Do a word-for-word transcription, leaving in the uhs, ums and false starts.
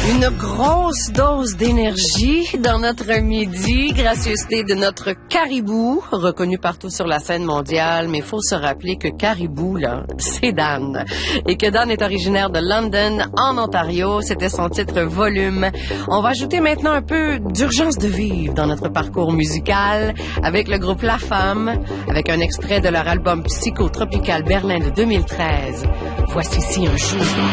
Une grosse dose d'énergie dans notre midi, gracieuseté de notre Caribou, reconnu partout sur la scène mondiale, mais il faut se rappeler que Caribou, là, c'est Dan. Et que Dan est originaire de London, en Ontario, c'était son titre Volume. On va ajouter maintenant un peu d'urgence de vivre dans notre parcours musical avec le groupe La Femme, avec un extrait de leur album Psychotropical Berlin de deux mille treize. Voici si un jour...